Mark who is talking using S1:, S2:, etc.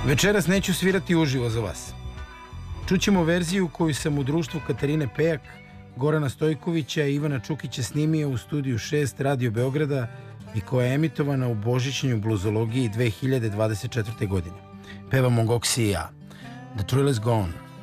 S1: Večeras neću svirati uživo za vas. Čućemo verziju koju sam u društvu Katarine Pejak, Gorana Stojkovića i Ivana Čukića snimio u studiju 6 Radio Beograda i koja je emitovana u božićnju bluzologiji 2024. godine. Pevamo Goksi i ja. The Thrill is Gone.